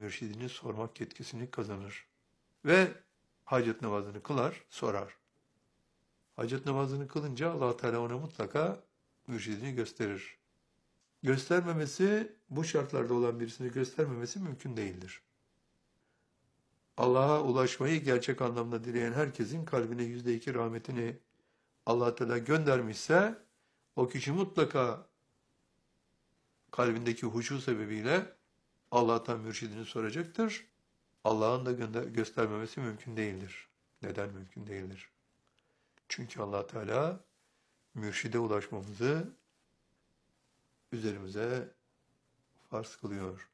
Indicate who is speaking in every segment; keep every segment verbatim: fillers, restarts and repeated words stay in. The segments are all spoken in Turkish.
Speaker 1: mürşidini sormak yetkisini kazanır. Ve hacet namazını kılar, sorar. Hacet namazını kılınca Allah Teala ona mutlaka mürşidini gösterir. Göstermemesi, bu şartlarda olan birisini göstermemesi mümkün değildir. Allah'a ulaşmayı gerçek anlamda dileyen herkesin kalbine yüzde iki rahmetini Allah Teala göndermişse, o kişi mutlaka kalbindeki huşu sebebiyle Allah'tan mürşidini soracaktır. Allah'ın da gönder göstermemesi mümkün değildir. Neden mümkün değildir? Çünkü Allah Teala mürşide ulaşmamızı üzerimize farz kılıyor.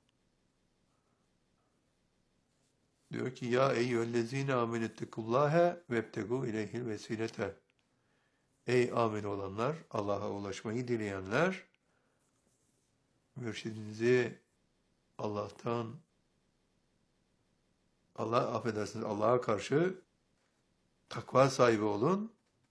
Speaker 1: Diyor ki ya eyyühellezine amenettekullâhe vebtegû ileyhil vesilete. Ey amin olanlar, Allah'a ulaşmayı dileyenler, mürşidinizi Allah'tan, Allah affedersiniz, Allah'a karşı takva sahibi olun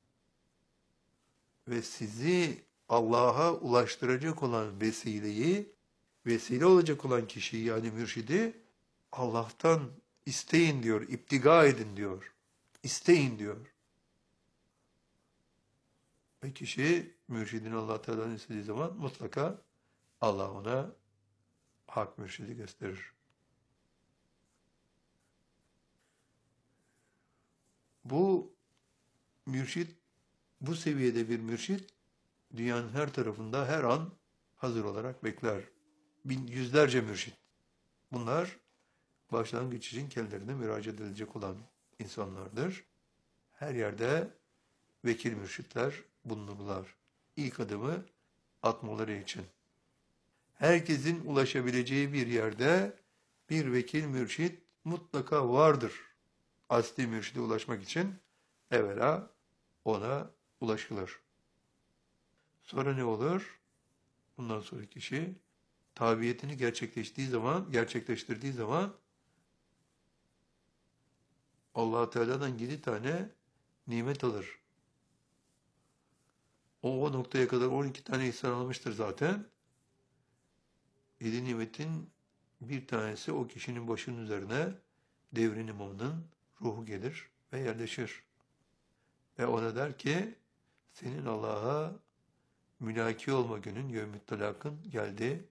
Speaker 1: ve sizi Allah'a ulaştıracak olan vesileyi, vesile olacak olan kişiyi yani mürşidi Allah'tan isteyin diyor, iptiga edin diyor, isteyin diyor. Ve kişi mürşidini Allah Teala'nın istediği zaman mutlaka Allah ona hak mürşidi gösterir. Bu mürşit, bu seviyede bir mürşit dünyanın her tarafında her an hazır olarak bekler. Bin, yüzlerce mürşit. Bunlar başlangıç için kendilerine müracaat edilecek olan insanlardır. Her yerde vekil mürşitler bulunurlar. İlk adımı atmaları için. Herkesin ulaşabileceği bir yerde bir vekil mürşit mutlaka vardır. Asli mürşide ulaşmak için evvela ona ulaşılır. Sonra ne olur? Bundan sonra kişi tabiyetini gerçekleştiği zaman, gerçekleştirdiği zaman Allah Teala'dan yedi tane nimet alır. O, o noktaya kadar on iki tane ihsan almıştır zaten. Yedi nimetin bir tanesi o kişinin başının üzerine devrin imamının ruhu gelir ve yerleşir. Ve ona der ki, senin Allah'a mülaki olma günün, yevmü talakın geldi.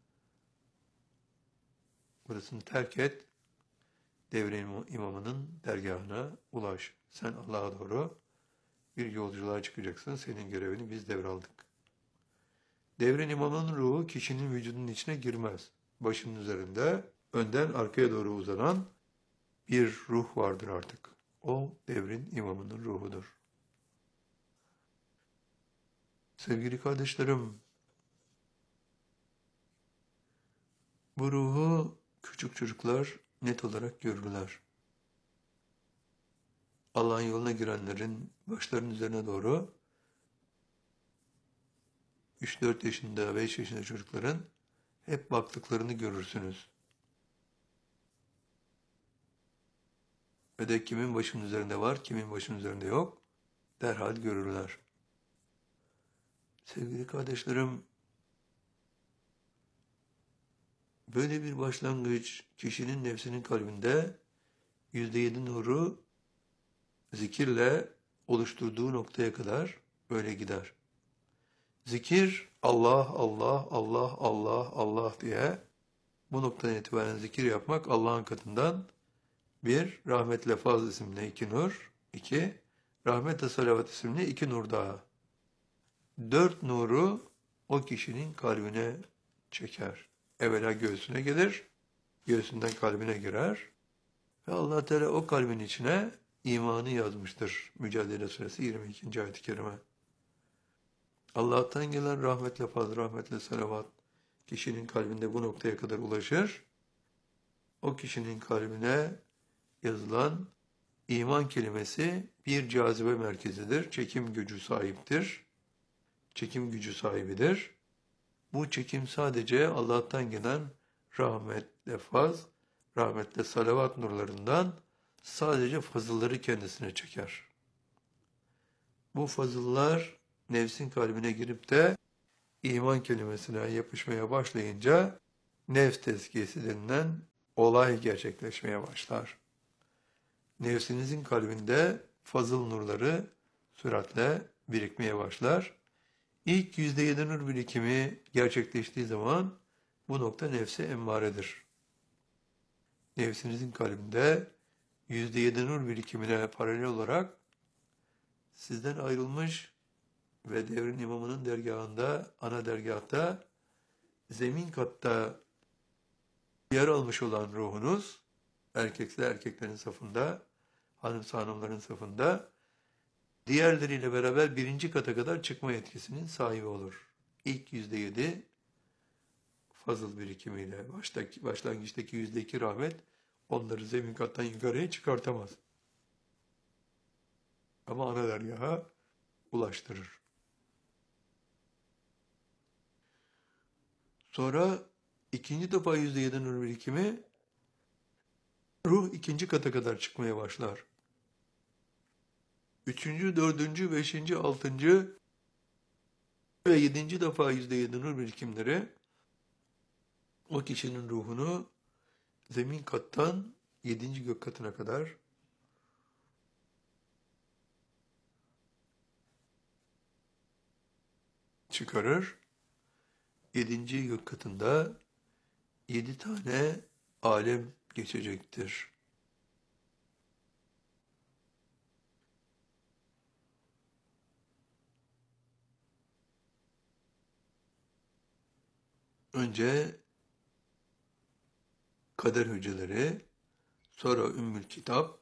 Speaker 1: Burasını terk et, devrin imamının dergahına ulaş. Sen Allah'a doğru bir yolculuğa çıkacaksın, senin görevini biz devraldık. Devrin imamının ruhu kişinin vücudunun içine girmez. Başının üzerinde önden arkaya doğru uzanan bir ruh vardır artık. O devrin imamının ruhudur. Sevgili kardeşlerim, bu ruhu küçük çocuklar net olarak görürler. Allah'ın yoluna girenlerin başlarının üzerine doğru üç dört yaşında, beş yaşında çocukların hep baktıklarını görürsünüz. Ve de kimin başının üzerinde var, kimin başının üzerinde yok, derhal görürler. Sevgili kardeşlerim, böyle bir başlangıç kişinin nefsinin kalbinde yüzde yedi nuru zikirle oluşturduğu noktaya kadar böyle gider. Zikir Allah, Allah, Allah, Allah, Allah diye bu noktadan itibaren zikir yapmak Allah'ın katından bir, rahmetle fazl isimli iki nur, iki, rahmetle salavat isimli iki nur daha. Dört nuru o kişinin kalbine çeker. Evvela göğsüne gelir, göğsünden kalbine girer ve Allah Teala o kalbin içine imanı yazmıştır. Mücadele Suresi yirmi ikinci ayet-i kerime. Allah'tan gelen rahmetle fazl, rahmetle salavat kişinin kalbinde bu noktaya kadar ulaşır. O kişinin kalbine yazılan iman kelimesi bir cazibe merkezidir. Çekim gücü sahiptir. Çekim gücü sahibidir. Bu çekim sadece Allah'tan gelen rahmetle faz, rahmetle salavat nurlarından sadece fazılları kendisine çeker. Bu fazıllar nefsin kalbine girip de iman kelimesine yapışmaya başlayınca nefs tezkiyesi denilen olay gerçekleşmeye başlar. Nefsinizin kalbinde fazıl nurları süratle birikmeye başlar. İlk yüzde yedi nur birikimi gerçekleştiği zaman bu nokta nefse emmaredir. Nefsinizin kalbinde yüzde yedi nur birikimine paralel olarak sizden ayrılmış ve devrin imamının dergahında, ana dergahta, zemin katta yer almış olan ruhunuz, erkekler erkeklerin safında, hanımsa hanımların safında, diğerleriyle beraber birinci kata kadar çıkma yetkisinin sahibi olur. İlk yüzde yedi fazıl birikimiyle, baştaki, başlangıçtaki yüzde iki rahmet, onları zemin kattan yukarıya çıkartamaz. Ama ana dergaha ulaştırır. Sonra ikinci defa yüzde yedi nur birikimi, ruh ikinci kata kadar çıkmaya başlar. Üçüncü, dördüncü, beşinci, altıncı ve yedinci defa yüzde yedi nur birikimleri o kişinin ruhunu zemin kattan yedinci gök katına kadar çıkarır. Yedinci gök katında yedi tane alem geçecektir. Önce kader hücreleri, sonra Ümmül Kitap,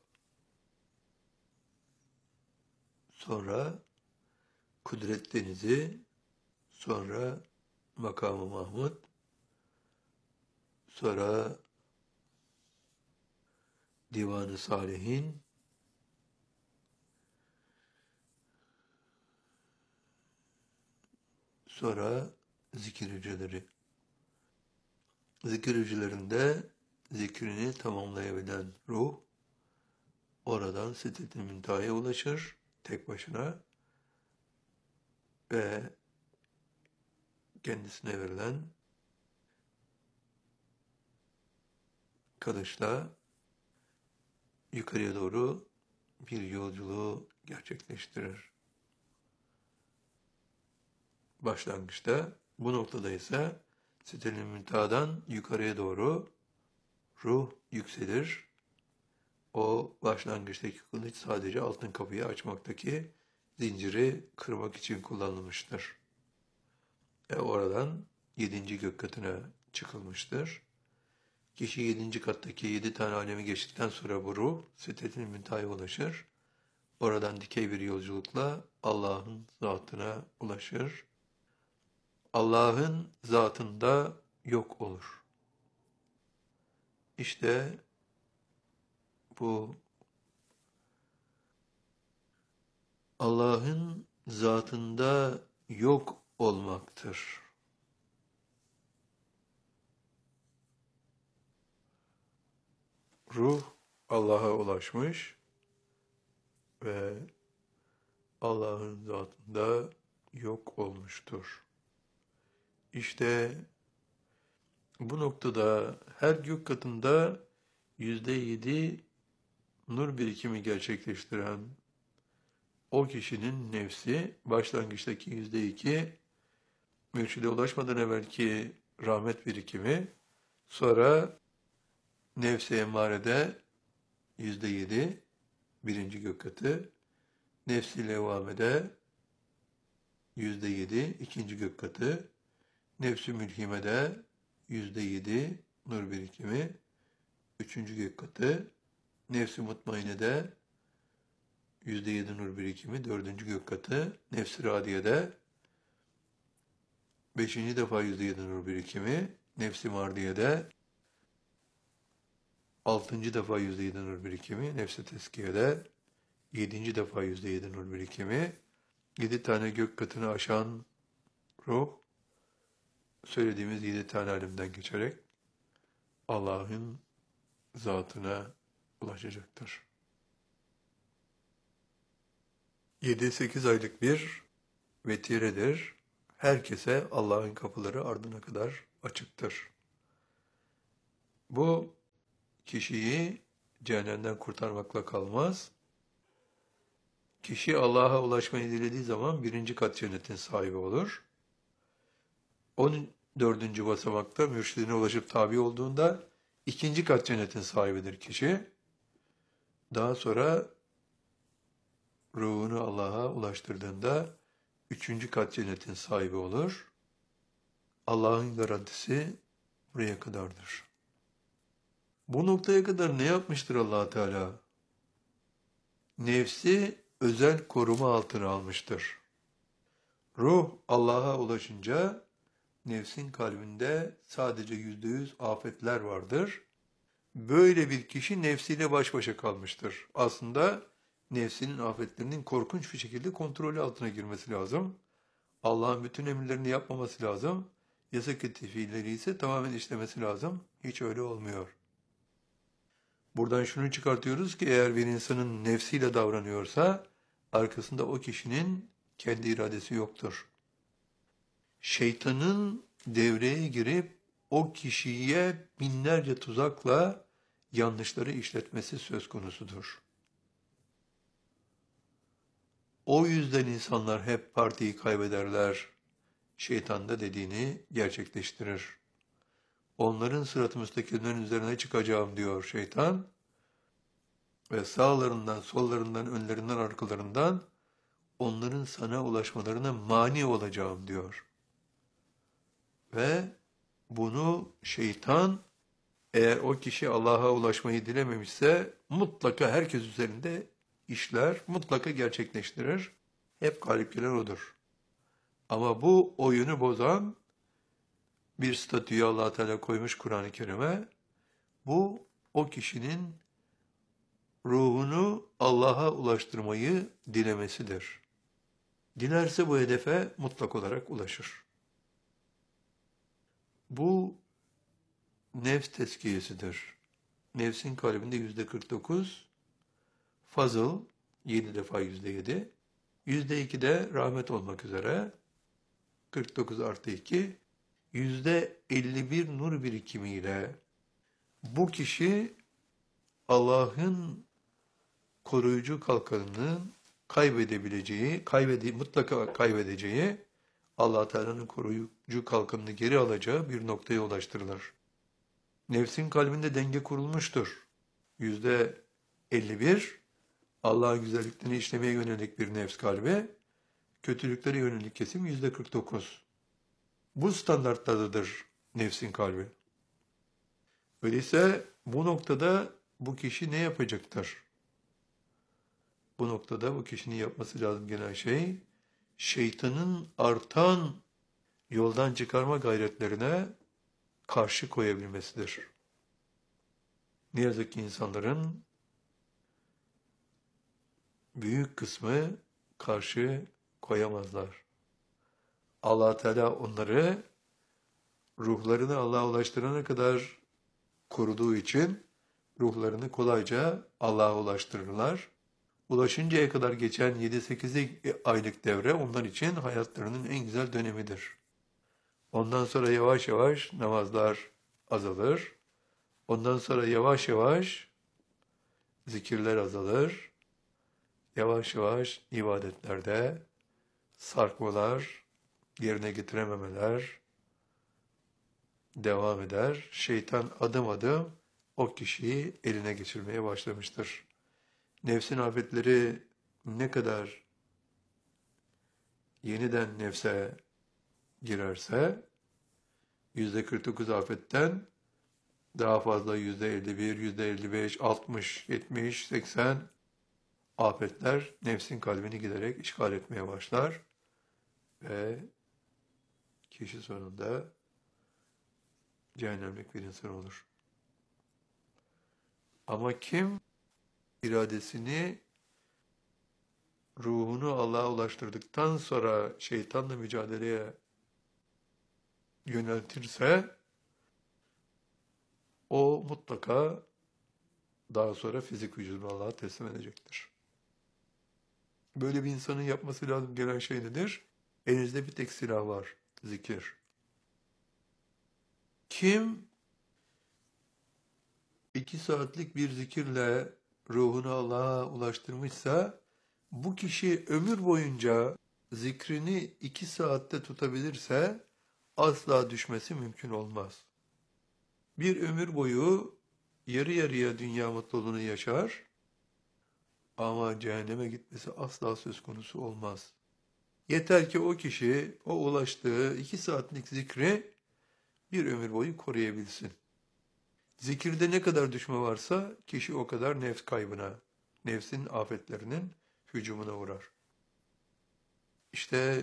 Speaker 1: sonra Kudret Denizi, sonra Makamı Mahmud, sonra Divan-ı Salihin, sonra zikir hücreleri. Zikir hücrelerinde zikrini tamamlayabilen ruh, oradan Sidret-i Münteha'ya ulaşır tek başına ve kendisine verilen kılıçla yukarıya doğru bir yolculuğu gerçekleştirir. Başlangıçta, bu noktada ise Sidret-i Münteha'dan yukarıya doğru ruh yükselir. O başlangıçtaki kılıç sadece altın kapıyı açmaktaki zinciri kırmak için kullanılmıştır. E oradan yedinci gök katına çıkılmıştır. Kişi yedinci kattaki yedi tane alemi geçtikten sonra bu ruh Sidret-i Münteha'ya ulaşır. Oradan dikey bir yolculukla Allah'ın zatına ulaşır. Allah'ın zatında yok olur. İşte bu Allah'ın zatında yok olmaktır. Ruh Allah'a ulaşmış ve Allah'ın zatında yok olmuştur. İşte bu noktada her gök katında yüzde yedi nur birikimi gerçekleştiren o kişinin nefsi başlangıçtaki yüzde iki mürşide ulaşmadan evvelki rahmet birikimi, sonra nefsi emmarede yüzde yedi birinci gök katı, nefsi levvamede yüzde yedi ikinci gök katı, nefsi mülhimede yüzde yedi nur birikimi üçüncü gök katı, nefsi mutmainede yüzde yedi nur birikimi dördüncü gök katı, nefsi radiyede beşinci defa yüzde yedi nur birikimi, nefsi mardiyede altıncı defa yüzde yedi nur birikimi, nefsi teskiyede yedinci defa yüzde yedi nur birikimi, yedi tane gök katını aşan ruh, söylediğimiz yedi tane alemden geçerek Allah'ın zatına ulaşacaktır. Yedi sekiz aylık bir vetiredir. Herkese Allah'ın kapıları ardına kadar açıktır. Bu kişiyi cehennemden kurtarmakla kalmaz. Kişi Allah'a ulaşmayı dilediği zaman birinci kat cennetin sahibi olur. on dördüncü basamakta mürşidine ulaşıp tabi olduğunda ikinci kat cennetin sahibidir kişi. Daha sonra ruhunu Allah'a ulaştırdığında üçüncü kat cennetin sahibi olur. Allah'ın garantisi buraya kadardır. Bu noktaya kadar ne yapmıştır Allah Teala? Nefsi özel koruma altına almıştır. Ruh Allah'a ulaşınca nefsin kalbinde sadece yüzde yüz afetler vardır. Böyle bir kişi nefsiyle baş başa kalmıştır. Aslında nefsinin afetlerinin korkunç bir şekilde kontrolü altına girmesi lazım. Allah'ın bütün emirlerini yapmaması lazım. Yasak ettiği fiilleri ise tamamen işlemesi lazım. Hiç öyle olmuyor. Buradan şunu çıkartıyoruz ki eğer bir insanın nefsiyle davranıyorsa arkasında o kişinin kendi iradesi yoktur. Şeytanın devreye girip o kişiye binlerce tuzakla yanlışları işletmesi söz konusudur. O yüzden insanlar hep partiyi kaybederler. Şeytan da dediğini gerçekleştirir. Onların sırat-ı müstakimlerin üzerine çıkacağım diyor şeytan. Ve sağlarından, sollarından, önlerinden, arkalarından onların sana ulaşmalarına mani olacağım diyor. Ve bunu şeytan eğer o kişi Allah'a ulaşmayı dilememişse mutlaka herkes üzerinde işler, mutlaka gerçekleştirir. Hep galip gelen odur. Ama bu oyunu bozan bir statüyü Allah Teala koymuş Kur'an-ı Kerim'e. Bu o kişinin ruhunu Allah'a ulaştırmayı dilemesidir. Dilerse bu hedefe mutlak olarak ulaşır. Bu nefs tezkiyesidir. Nefsin kalbinde yüzde kırk dokuz, fazıl yedi defa yüzde yedi, yüzde iki de rahmet olmak üzere kırk dokuz artı iki, yüzde elli bir nur birikimiyle bu kişi Allah'ın koruyucu kalkanının kaybedebileceği, kaybede, mutlaka kaybedeceği, Allah Teala'nın koruyucu kalkanını geri alacağı bir noktaya ulaştırılır. Nefsin kalbinde denge kurulmuştur. Yüzde elli bir, Allah'ın güzelliklerini işlemeye yönelik bir nefs kalbi, kötülüklere yönelik kesim yüzde kırk dokuz. Bu standartlardadır nefsin kalbi. Öyleyse bu noktada bu kişi ne yapacaktır? Bu noktada bu kişinin yapması lazım gelen şey, şeytanın artan yoldan çıkarma gayretlerine karşı koyabilmesidir. Ne yazık ki insanların büyük kısmı karşı koyamazlar. Allah Teala onları ruhlarını Allah'a ulaştırana kadar koruduğu için ruhlarını kolayca Allah'a ulaştırırlar. Ulaşıncaya kadar geçen yedi sekiz aylık devre onlar için hayatlarının en güzel dönemidir. Ondan sonra yavaş yavaş namazlar azalır. Ondan sonra yavaş yavaş zikirler azalır. Yavaş yavaş ibadetlerde sarkmalar, yerine getirememeler devam eder. Şeytan adım adım o kişiyi eline geçirmeye başlamıştır. Nefsin afetleri ne kadar yeniden nefse girerse yüzde kırk dokuz afetten daha fazla yüzde elli bir, yüzde elli beş, altmış, yetmiş, seksen afetler nefsin kalbini giderek işgal etmeye başlar ve kişi sonunda cehennemlik bir insan olur. Ama kim iradesini, ruhunu Allah'a ulaştırdıktan sonra şeytanla mücadeleye yöneltirse, o mutlaka daha sonra fizik vücudunu Allah'a teslim edecektir. Böyle bir insanın yapması lazım gelen şey nedir? Elinizde bir tek silah var, zikir. Kim iki saatlik bir zikirle ruhunu Allah'a ulaştırmışsa, bu kişi ömür boyunca zikrini iki saatte tutabilirse asla düşmesi mümkün olmaz. Bir ömür boyu yarı yarıya dünya mutluluğunu yaşar ama cehenneme gitmesi asla söz konusu olmaz. Yeter ki o kişi o ulaştığı iki saatlik zikri bir ömür boyu koruyabilsin. Zikirde ne kadar düşme varsa kişi o kadar nefs kaybına, nefsin afetlerinin hücumuna uğrar. İşte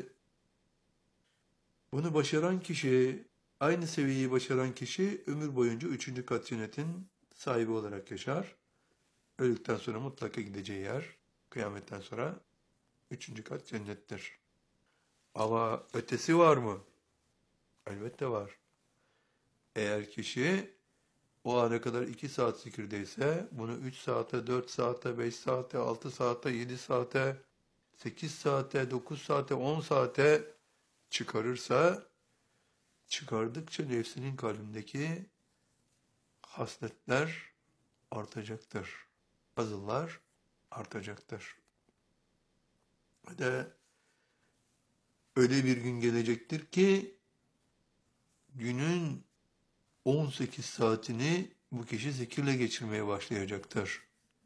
Speaker 1: bunu başaran kişi, aynı seviyeyi başaran kişi ömür boyunca üçüncü kat cennetin sahibi olarak yaşar. Öldükten sonra mutlaka gideceği yer, kıyametten sonra üçüncü kat cennettir. Ama ötesi var mı? Elbette var. Eğer kişi o ana kadar iki saat zikirdeyse, bunu üç saate, dört saate, beş saate, altı saate, yedi saate, sekiz saate, dokuz saate, on saate çıkarırsa, çıkardıkça nefsinin kalbindeki hasletler artacaktır. Azılar artacaktır. Ve de öyle bir gün gelecektir ki, günün on sekiz saatini bu kişi zikirle geçirmeye başlayacaktır.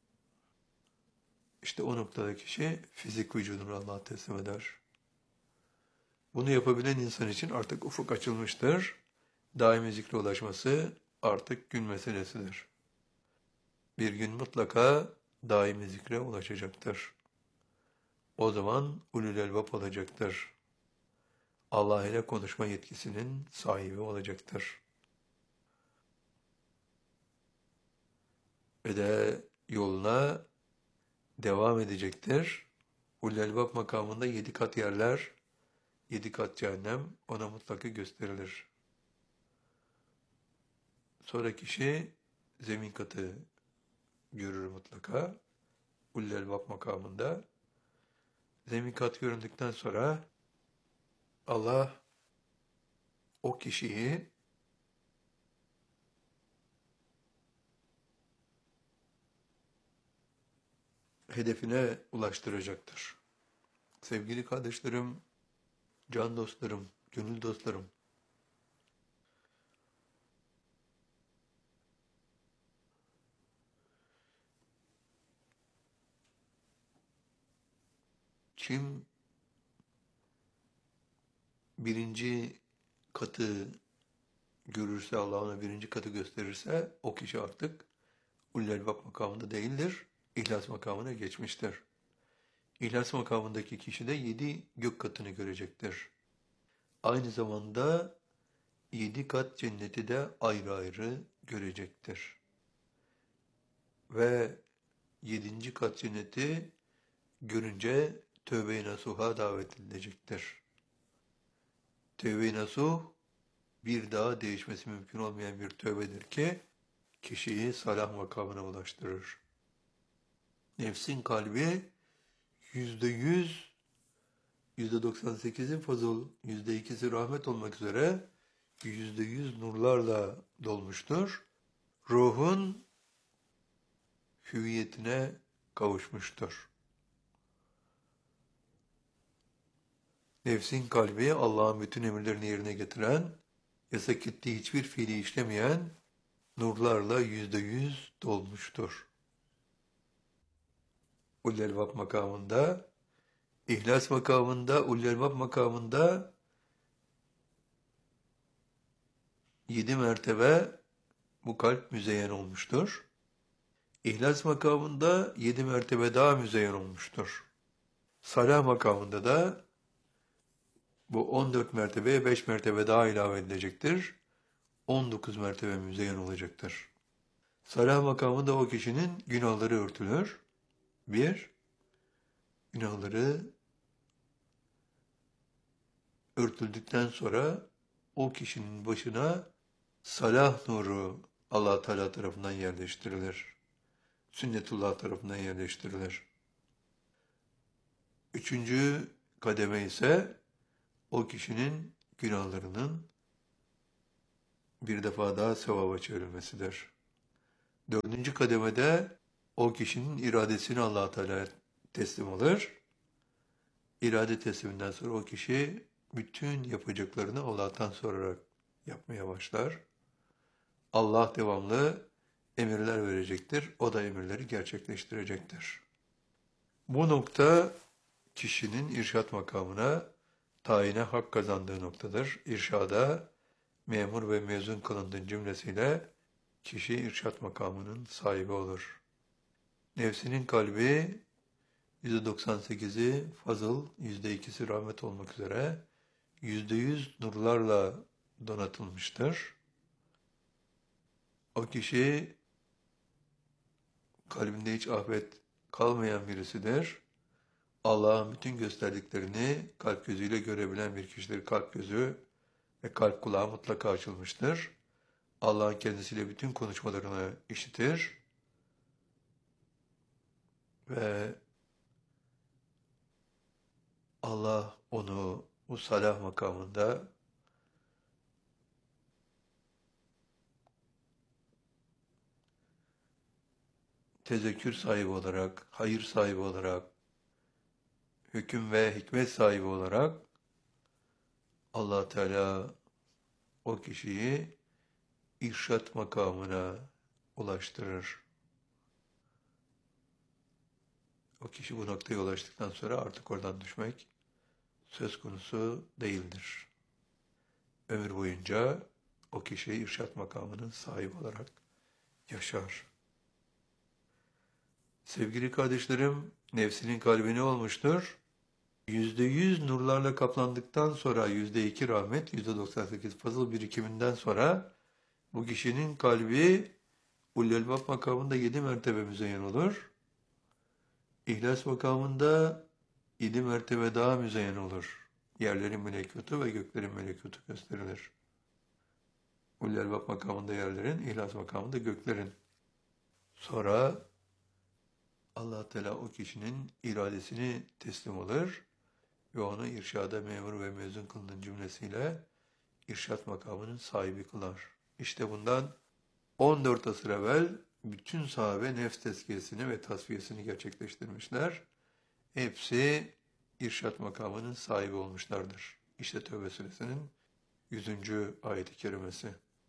Speaker 1: İşte o noktada kişi fizik vücudunu Allah'a teslim eder. Bunu yapabilen insan için artık ufuk açılmıştır. Daimi zikre ulaşması artık gün meselesidir. Bir gün mutlaka daimi zikre ulaşacaktır. O zaman ulul elbap olacaktır. Allah ile konuşma yetkisinin sahibi olacaktır. Ve de yoluna devam edecektir. Ulul elbap makamında yedi kat yerler, yedi kat cehennem ona mutlaka gösterilir. Sonra kişi zemin katı görür mutlaka. Ulul elbap makamında. Zemin kat göründükten sonra Allah o kişiyi hedefine ulaştıracaktır. Sevgili kardeşlerim, can dostlarım, gönül dostlarım, kim birinci katı görürse, Allah ona birinci katı gösterirse, o kişi artık ulul elbap makamında değildir, İhlas makamına geçmiştir. İhlas makamındaki kişi de yedi gök katını görecektir. Aynı zamanda yedi kat cenneti de ayrı ayrı görecektir. Ve yedinci kat cenneti görünce tövbe-i nasuha davet edilecektir. Tövbe-i nasuh, bir daha değişmesi mümkün olmayan bir tövbedir ki, kişiyi salah makamına ulaştırır. Nefsin kalbi yüzde yüz, yüzde doksan sekizi fazıl, yüzde ikisi rahmet olmak üzere yüzde yüz nurlarla dolmuştur. Ruhun hüviyetine kavuşmuştur. Nefsin kalbi Allah'ın bütün emirlerini yerine getiren, yasak ettiği hiçbir fiili işlemeyen nurlarla yüzde yüz dolmuştur. Ulul elbap makamında, İhlas makamında, ulul elbap makamında yedi mertebe bu kalp müzeyyen olmuştur. İhlas makamında yedi mertebe daha müzeyyen olmuştur. Salah makamında da bu on dört mertebeye beş mertebe daha ilave edilecektir. on dokuz mertebe müzeyyen olacaktır. Salah makamında o kişinin günahları örtülür. Bir, günahları örtüldükten sonra o kişinin başına salah nuru Allah Teala tarafından yerleştirilir. Sünnetullah tarafından yerleştirilir. Üçüncü kademe ise o kişinin günahlarının bir defa daha sevaba çevrilmesidir. Dördüncü kademede o kişinin iradesini Allah-u Teala'ya teslim alır. İrade tesliminden sonra o kişi bütün yapacaklarını Allah'tan sorarak yapmaya başlar. Allah devamlı emirler verecektir. O da emirleri gerçekleştirecektir. Bu nokta kişinin irşat makamına tayine hak kazandığı noktadır. İrşada memur ve mezun kılındığı cümlesiyle kişi irşat makamının sahibi olur. Nefsinin kalbi yüzde doksan sekizi fazıl, yüzde ikisi rahmet olmak üzere yüzde yüz nurlarla donatılmıştır. O kişi kalbinde hiç afet kalmayan birisidir. Allah'ın bütün gösterdiklerini kalp gözüyle görebilen bir kişidir. Kalp gözü ve kalp kulağı mutlaka açılmıştır. Allah'ın kendisiyle bütün konuşmalarını işitir ve Allah onu bu salah makamında tezekkür sahibi olarak, hayır sahibi olarak, hüküm ve hikmet sahibi olarak Allah Teala o kişiyi irşat makamına ulaştırır. O kişi bu noktaya ulaştıktan sonra artık oradan düşmek söz konusu değildir. Ömür boyunca o kişi irşat makamının sahibi olarak yaşar. Sevgili kardeşlerim, nefsinin kalbi ne olmuştur? Yüzde yüz nurlarla kaplandıktan sonra yüzde iki rahmet, yüzde doksan sekiz fazıl birikiminden sonra bu kişinin kalbi Ulul-Elbab makamında yedi mertebe müzeyyen olur. İhlas makamında yedi mertebe daha müzeyyen olur. Yerlerin melekutu ve göklerin melekutu gösterilir. Ulul-Elbab makamında yerlerin, İhlas makamında göklerin. Sonra Allah Teala o kişinin iradesini teslim alır ve onu irşada memur ve mezun kılının cümlesiyle irşat makamının sahibi kılar. İşte bundan on dört asır evvel bütün sahabe nefs tezkiyesini ve tasfiyesini gerçekleştirmişler. Hepsi irşat makamının sahibi olmuşlardır. İşte Tevbe suresinin yüzüncü ayet-i kerimesi.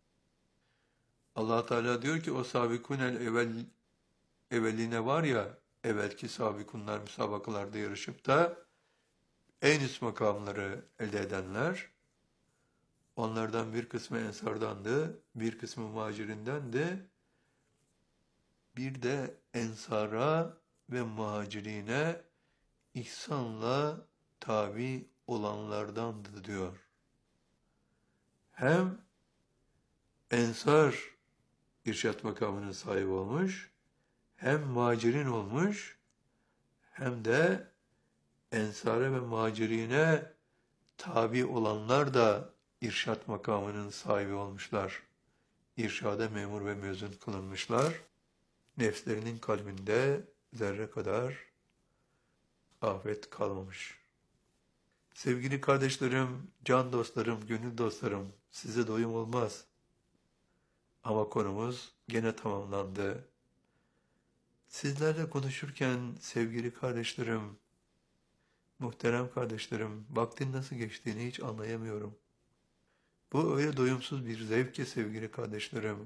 Speaker 1: Allah Teala diyor ki o sabikunel evvel evveline var ya, evvelki sabikunlar müsabakalarda yarışıp da en üst makamları elde edenler, onlardan bir kısmı ensardandı, bir kısmı muhacirindendi, bir de ensara ve muhacirine ihsanla tabi olanlardandı diyor. Hem ensar irşat makamının sahibi olmuş, hem muhacirin olmuş, hem de ensare ve muhacirine tabi olanlar da irşat makamının sahibi olmuşlar. İrşada memur ve mezun kılınmışlar. Nefslerinin kalbinde zerre kadar afet kalmamış. Sevgili kardeşlerim, can dostlarım, gönül dostlarım, size doyum olmaz. Ama konumuz gene tamamlandı. Sizlerle konuşurken sevgili kardeşlerim, muhterem kardeşlerim, vaktin nasıl geçtiğini hiç anlayamıyorum. Bu öyle doyumsuz bir zevk ki sevgili kardeşlerim.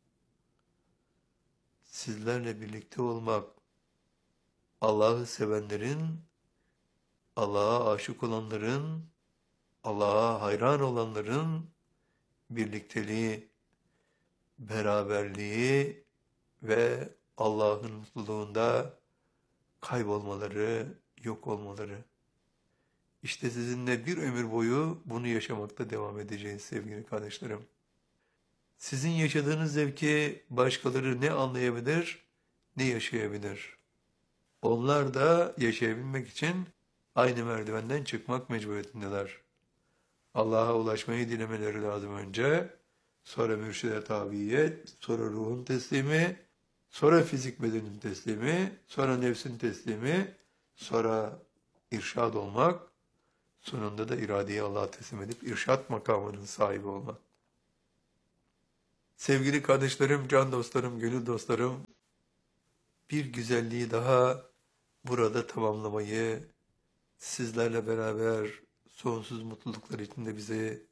Speaker 1: Sizlerle birlikte olmak, Allah'ı sevenlerin, Allah'a aşık olanların, Allah'a hayran olanların birlikteliği, beraberliği ve Allah'ın mutluluğunda kaybolmaları, yok olmaları. İşte sizinle bir ömür boyu bunu yaşamakta devam edeceğiz sevgili kardeşlerim. Sizin yaşadığınız zevki başkaları ne anlayabilir, ne yaşayabilir. Onlar da yaşayabilmek için aynı merdivenden çıkmak mecburiyetindeler. Allah'a ulaşmayı dilemeleri lazım önce, sonra mürşide tabiyet, sonra ruhun teslimi, sonra fizik bedenin teslimi, sonra nefsin teslimi, sonra irşad olmak, sonunda da iradeyi Allah'a teslim edip irşat makamının sahibi olmak. Sevgili kardeşlerim, can dostlarım, gönül dostlarım, bir güzelliği daha burada tamamlamayı, sizlerle beraber sonsuz mutluluklar içinde bizi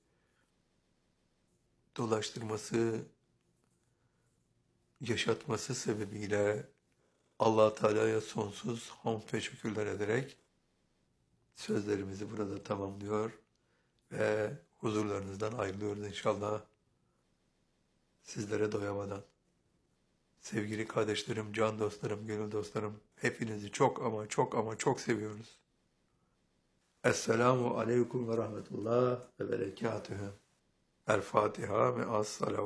Speaker 1: dolaştırması, yaşatması sebebiyle Allah Teala'ya sonsuz hamd ve şükürler ederek sözlerimizi burada tamamlıyor ve huzurlarınızdan ayrılıyoruz inşallah sizlere doyamadan. Sevgili kardeşlerim, can dostlarım, gönül dostlarım, hepinizi çok ama çok ama çok seviyoruz. Esselamu aleyküm ve rahmetullah ve berekatühü. El Fatiha ve as-salavat.